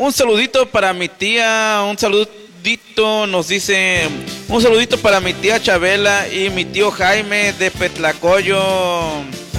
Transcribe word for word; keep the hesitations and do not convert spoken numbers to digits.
un saludito para mi tía, un saludito, nos dice, un saludito para mi tía Chabela y mi tío Jaime de Petlacoyo.